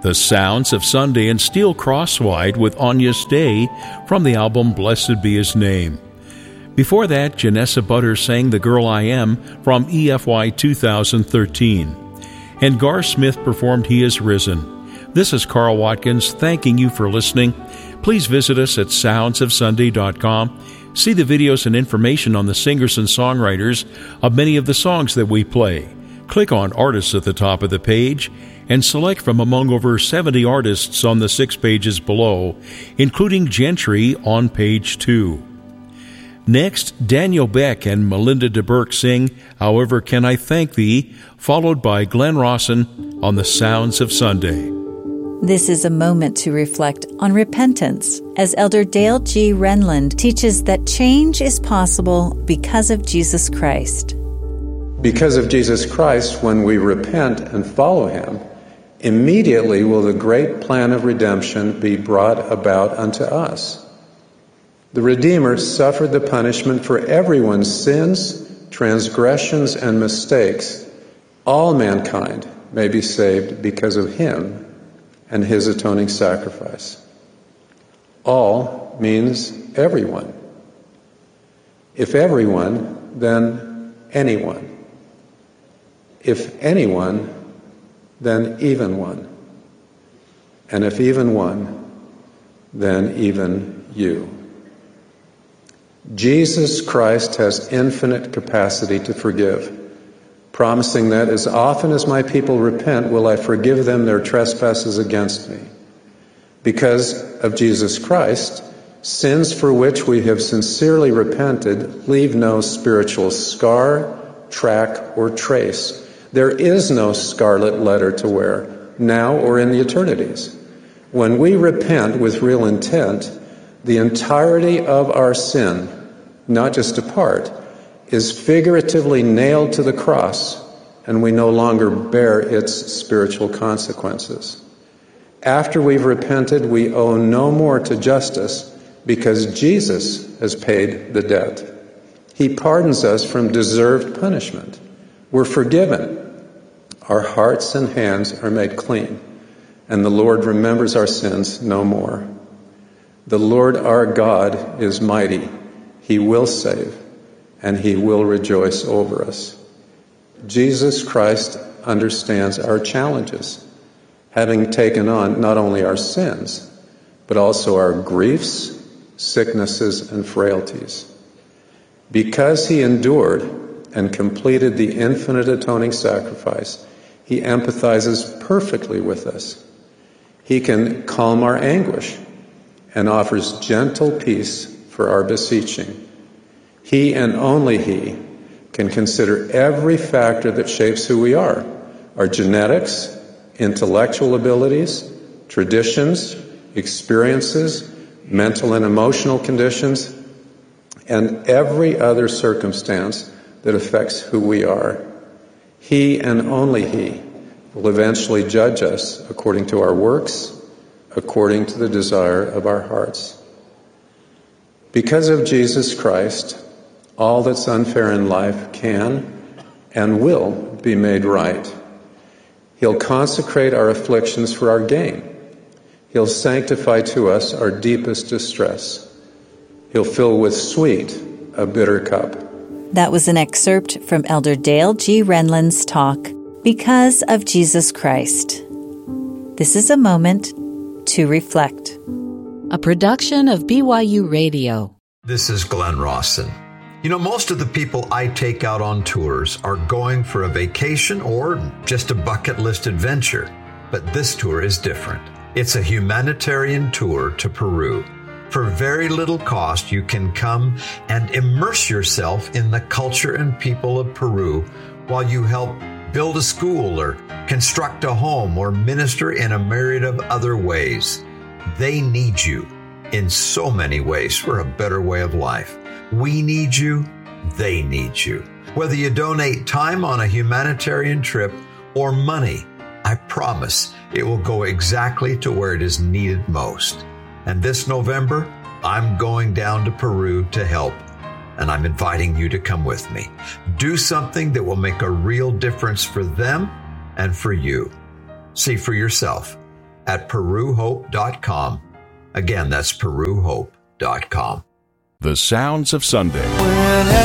The Sounds of Sunday and Steel Crosswide with Agnes Day from the album Blessed Be His Name. Before that, Janessa Butter sang The Girl I Am from EFY 2013. And Gar Smith performed He Is Risen. This is Carl Watkins thanking you for listening. Please visit us at soundsofsunday.com. See the videos and information on the singers and songwriters of many of the songs that we play. Click on Artists at the top of the page and select from among over 70 artists on the 6 pages below, including Gentry on page 2. Next, Daniel Beck and Melinda DeBerk sing However Can I Thank Thee, followed by Glenn Rawson on The Sounds of Sunday. This is a moment to reflect on repentance, as Elder Dale G. Renlund teaches that change is possible because of Jesus Christ. Because of Jesus Christ, when we repent and follow Him, immediately will the great plan of redemption be brought about unto us. The Redeemer suffered the punishment for everyone's sins, transgressions, and mistakes. All mankind may be saved because of Him and His atoning sacrifice. All means everyone. If everyone, then anyone. If anyone, then even one. And if even one, then even you. Jesus Christ has infinite capacity to forgive, promising that as often as my people repent, will I forgive them their trespasses against me. Because of Jesus Christ, sins for which we have sincerely repented leave no spiritual scar, track, or trace. There is no scarlet letter to wear, now or in the eternities. When we repent with real intent, the entirety of our sin, not just a part, is figuratively nailed to the cross, and we no longer bear its spiritual consequences. After we've repented, we owe no more to justice because Jesus has paid the debt. He pardons us from deserved punishment. We're forgiven. Our hearts and hands are made clean, and the Lord remembers our sins no more. The Lord our God is mighty. He will save, and He will rejoice over us. Jesus Christ understands our challenges, having taken on not only our sins, but also our griefs, sicknesses, and frailties. Because He endured and completed the infinite atoning sacrifice, He empathizes perfectly with us. He can calm our anguish and offers gentle peace for our beseeching. He and only He can consider every factor that shapes who we are: our genetics, intellectual abilities, traditions, experiences, mental and emotional conditions, and every other circumstance that affects who we are. He and only He will eventually judge us according to our works, according to the desire of our hearts. Because of Jesus Christ, all that's unfair in life can and will be made right. He'll consecrate our afflictions for our gain. He'll sanctify to us our deepest distress. He'll fill with sweet a bitter cup. That was an excerpt from Elder Dale G. Renlund's talk, Because of Jesus Christ. This is a moment to reflect. A production of BYU Radio. This is Glenn Rawson. You know, most of the people I take out on tours are going for a vacation or just a bucket list adventure. But this tour is different. It's a humanitarian tour to Peru. For very little cost, you can come and immerse yourself in the culture and people of Peru while you help build a school or construct a home or minister in a myriad of other ways. They need you in so many ways for a better way of life. We need you. They need you. Whether you donate time on a humanitarian trip or money, I promise it will go exactly to where it is needed most. And this November, I'm going down to Peru to help, and I'm inviting you to come with me. Do something that will make a real difference for them and for you. See for yourself at peruhope.com. Again, that's peruhope.com. The Sounds of Sunday.